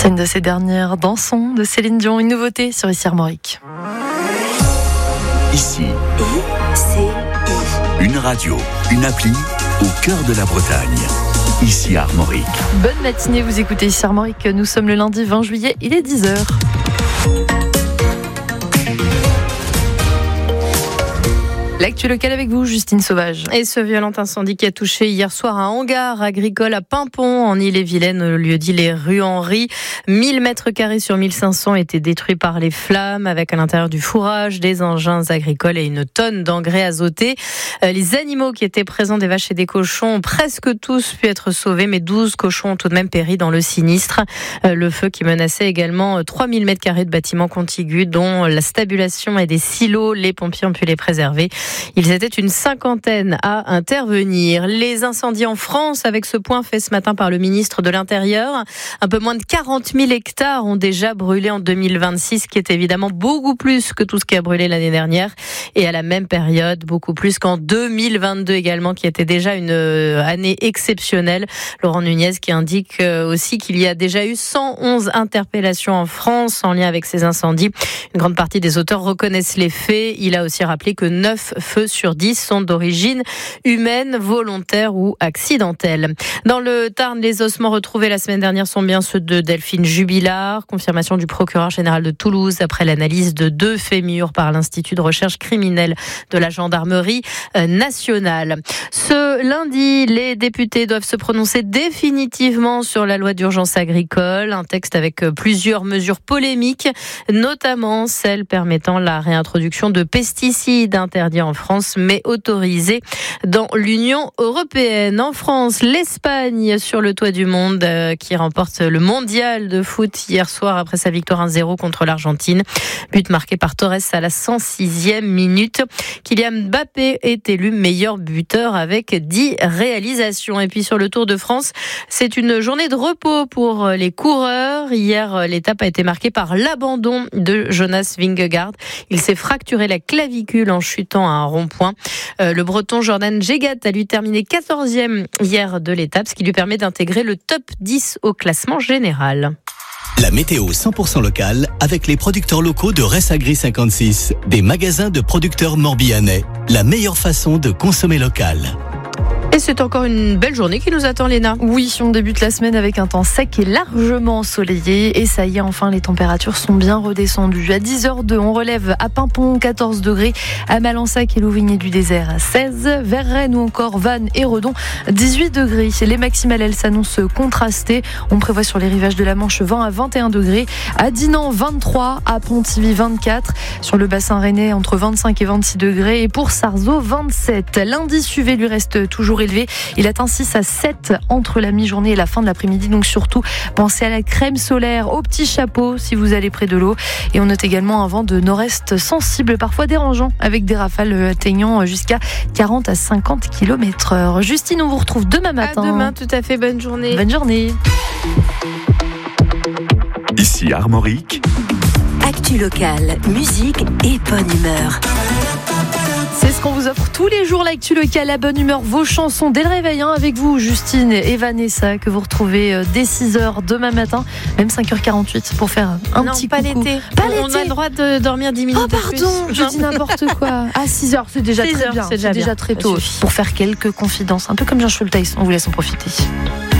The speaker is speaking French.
C'est une de ces dernières dansons de Céline Dion, une nouveauté sur Ici Armorique. Ici, une radio, une appli au cœur de la Bretagne. Ici Armorique. Bonne matinée, vous écoutez Ici Armorique. Nous sommes le lundi 20 juillet, il est 10h. L'actu locale avec vous, Justine Sauvage. Et ce violent incendie qui a touché hier soir un hangar agricole à Pimpon, en Ille-et-Vilaine, le lieu dit les rues Henri. 1000 mètres carrés sur 1500 étaient détruits par les flammes, avec à l'intérieur du fourrage, des engins agricoles et une tonne d'engrais azotés. Les animaux qui étaient présents, des vaches et des cochons, ont presque tous pu être sauvés, mais 12 cochons ont tout de même péri dans le sinistre. Le feu qui menaçait également 3000 mètres carrés de bâtiments contigus, dont la stabulation et des silos. Les pompiers ont pu les préserver. Ils étaient une cinquantaine à intervenir. Les incendies en France, avec ce point fait ce matin par le ministre de l'Intérieur. Un peu moins de 40 000 hectares ont déjà brûlé en 2026, ce qui est évidemment beaucoup plus que tout ce qui a brûlé l'année dernière. Et à la même période, beaucoup plus qu'en 2022 également, qui était déjà une année exceptionnelle. Laurent Nunez qui indique aussi qu'il y a déjà eu 111 interpellations en France en lien avec ces incendies. Une grande partie des auteurs reconnaissent les faits. Il a aussi rappelé que 9 feux sur 10 sont d'origine humaine, volontaire ou accidentelle. Dans le Tarn, les ossements retrouvés la semaine dernière sont bien ceux de Delphine Jubilard. Confirmation du procureur général de Toulouse après l'analyse de 2 fémurs par l'Institut de recherche criminelle de la gendarmerie nationale. Ce lundi, les députés doivent se prononcer définitivement sur la loi d'urgence agricole, un texte avec plusieurs mesures polémiques, notamment celle permettant la réintroduction de pesticides interdits en France, mais autorisés dans l'Union européenne. En France, l'Espagne sur le toit du monde qui remporte le mondial de foot hier soir après sa victoire 1-0 contre l'Argentine. But marqué par Torres à la 106e minute. Kylian Mbappé est élu meilleur buteur avec 10 réalisations. Et puis sur le Tour de France, c'est une journée de repos pour les coureurs. Hier, l'étape a été marquée par l'abandon de Jonas Vingegaard. Il s'est fracturé la clavicule en chutant à un rond-point. Le Breton Jordan Gégat a lui terminé 14e hier de l'étape, ce qui lui permet d'intégrer le top 10 au classement général. La météo 100% locale avec les producteurs locaux de Ressagri 56, des magasins de producteurs morbihanais. La meilleure façon de consommer local. Et c'est encore une belle journée qui nous attend, Léna. Oui, on débute la semaine avec un temps sec et largement ensoleillé. Et ça y est, enfin, les températures sont bien redescendues. À 10h02, on relève à Pimpon 14 degrés, à Malensac et Louvigné du Désert à 16, vers Rennes ou encore Vannes et Redon 18 degrés. Les maximales, elles s'annoncent contrastées. On prévoit sur les rivages de la Manche 20 à 21 degrés, à Dinan 23, à Pontivy 24, sur le bassin rennais entre 25 et 26 degrés et pour Sarzeau 27. L'indice UV lui reste toujours élevé. Il atteint 6 à 7 entre la mi-journée et la fin de l'après-midi. Donc surtout, pensez à la crème solaire, au petit chapeau si vous allez près de l'eau. Et on note également un vent de nord-est sensible, parfois dérangeant, avec des rafales atteignant jusqu'à 40 à 50 km/h. Justine, on vous retrouve demain matin. À demain, tout à fait. Bonne journée. Bonne journée. Ici Armorique. Actu locale, musique et bonne humeur. C'est ce qu'on vous offre tous les jours, l'actu locale, la bonne humeur, vos chansons dès le réveil, avec vous, Justine et Vanessa, que vous retrouvez dès 6h demain matin, même 5h48 pour faire un petit pas coucou. l'été. Pas On l'été. a le droit de dormir 10 minutes Oh pardon, je dis n'importe quoi. À 6h, c'est déjà 6 très heures, bien. c'est déjà bien. très Ça tôt. suffit. Pour faire quelques confidences, un peu comme Jean Schulteis, on vous laisse en profiter.